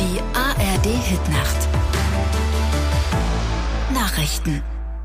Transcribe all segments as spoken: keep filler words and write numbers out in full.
Die A R D-Hitnacht. Nachrichten.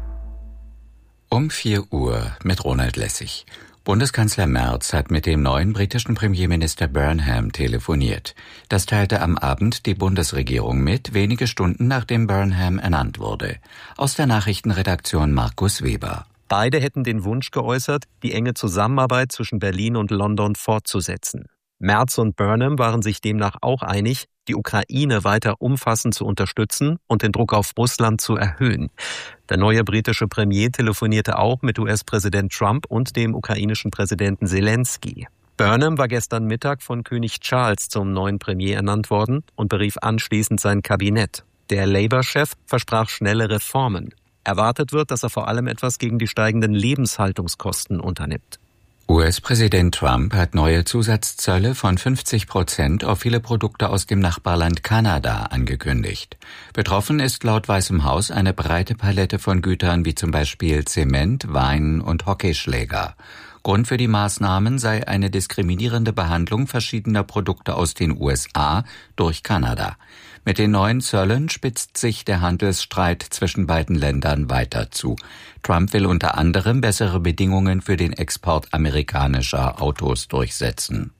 Um vier Uhr mit Ronald Lessig. Bundeskanzler Merz hat mit dem neuen britischen Premierminister Burnham telefoniert. Das teilte am Abend die Bundesregierung mit, wenige Stunden nachdem Burnham ernannt wurde. Aus der Nachrichtenredaktion Markus Weber. Beide hätten den Wunsch geäußert, die enge Zusammenarbeit zwischen Berlin und London fortzusetzen. Merz und Burnham waren sich demnach auch einig, die Ukraine weiter umfassend zu unterstützen und den Druck auf Russland zu erhöhen. Der neue britische Premier telefonierte auch mit U S-Präsident Trump und dem ukrainischen Präsidenten Zelensky. Burnham war gestern Mittag von König Charles zum neuen Premier ernannt worden und berief anschließend sein Kabinett. Der Labour-Chef versprach schnelle Reformen. Erwartet wird, dass er vor allem etwas gegen die steigenden Lebenshaltungskosten unternimmt. U S-Präsident Trump hat neue Zusatzzölle von fünfzig Prozent auf viele Produkte aus dem Nachbarland Kanada angekündigt. Betroffen ist laut Weißem Haus eine breite Palette von Gütern wie zum Beispiel Zement, Wein und Hockeyschläger. Grund für die Maßnahmen sei eine diskriminierende Behandlung verschiedener Produkte aus den U S A durch Kanada. Mit den neuen Zöllen spitzt sich der Handelsstreit zwischen beiden Ländern weiter zu. Trump will unter anderem bessere Bedingungen für den Export amerikanischer Autos durchsetzen.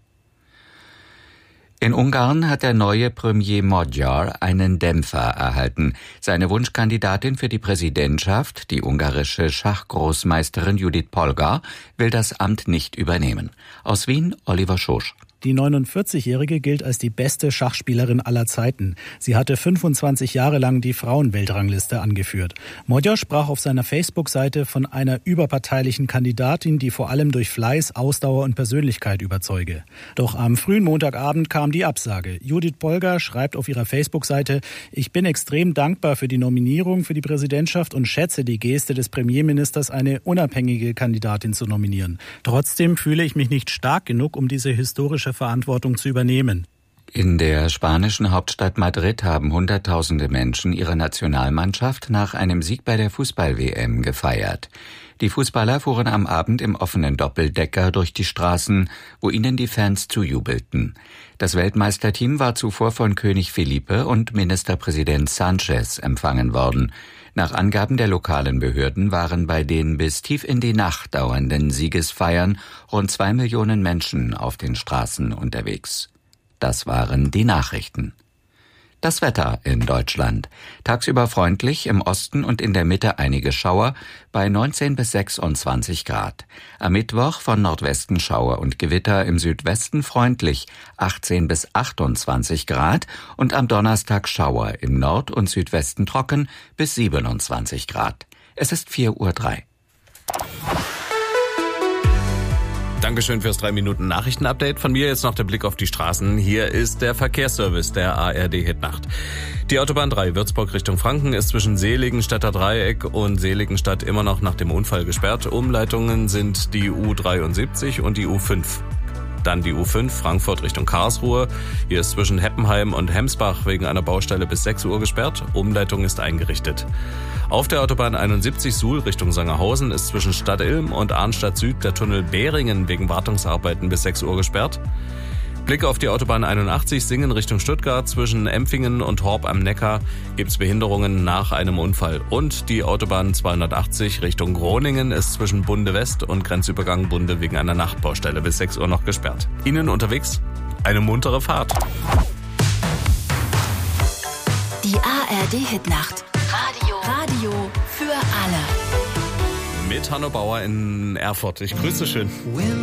In Ungarn hat der neue Premier Magyar einen Dämpfer erhalten. Seine Wunschkandidatin für die Präsidentschaft, die ungarische Schachgroßmeisterin Judith Polgar, will das Amt nicht übernehmen. Aus Wien Oliver Schosch. Die neunundvierzigjährige gilt als die beste Schachspielerin aller Zeiten. Sie hatte fünfundzwanzig Jahre lang die Frauenweltrangliste angeführt. Magyar sprach auf seiner Facebook-Seite von einer überparteilichen Kandidatin, die vor allem durch Fleiß, Ausdauer und Persönlichkeit überzeuge. Doch am frühen Montagabend kam die Absage. Judith Polgar schreibt auf ihrer Facebook-Seite: Ich bin extrem dankbar für die Nominierung für die Präsidentschaft und schätze die Geste des Premierministers, eine unabhängige Kandidatin zu nominieren. Trotzdem fühle ich mich nicht stark genug, um diese historische Verantwortung zu übernehmen. In der spanischen Hauptstadt Madrid haben Hunderttausende Menschen ihre Nationalmannschaft nach einem Sieg bei der Fußball-W M gefeiert. Die Fußballer fuhren am Abend im offenen Doppeldecker durch die Straßen, wo ihnen die Fans zujubelten. Das Weltmeisterteam war zuvor von König Felipe und Ministerpräsident Sanchez empfangen worden. Nach Angaben der lokalen Behörden waren bei den bis tief in die Nacht dauernden Siegesfeiern rund zwei Millionen Menschen auf den Straßen unterwegs. Das waren die Nachrichten. Das Wetter in Deutschland. Tagsüber freundlich, im Osten und in der Mitte einige Schauer bei neunzehn bis sechsundzwanzig Grad. Am Mittwoch von Nordwesten Schauer und Gewitter, im Südwesten freundlich, achtzehn bis achtundzwanzig Grad, und am Donnerstag Schauer, im Nord- und Südwesten trocken bis siebenundzwanzig Grad. Es ist vier Uhr drei. Dankeschön fürs drei Minuten Nachrichtenupdate. Von mir jetzt noch der Blick auf die Straßen. Hier ist der Verkehrsservice der A R D-Hitnacht. Die Autobahn drei Würzburg Richtung Franken ist zwischen Seligenstädter Dreieck und Seligenstadt immer noch nach dem Unfall gesperrt. Umleitungen sind die U dreiundsiebzig und die U fünf. Dann die U fünf Frankfurt Richtung Karlsruhe. Hier ist zwischen Heppenheim und Hemsbach wegen einer Baustelle bis sechs Uhr gesperrt. Umleitung ist eingerichtet. Auf der Autobahn einundsiebzig Suhl Richtung Sangerhausen ist zwischen Stadtilm und Arnstadt Süd der Tunnel Behringen wegen Wartungsarbeiten bis sechs Uhr gesperrt. Blick auf die Autobahn einundachtzig Singen Richtung Stuttgart. Zwischen Empfingen und Horb am Neckar gibt es Behinderungen nach einem Unfall. Und die Autobahn zweihundertachtzig Richtung Groningen ist zwischen Bunde West und Grenzübergang Bunde wegen einer Nachtbaustelle bis sechs Uhr noch gesperrt. Ihnen unterwegs eine muntere Fahrt. Die A R D-Hitnacht. Radio. Radio für alle. Mit Hanno Bauer in Erfurt. Ich grüße schön.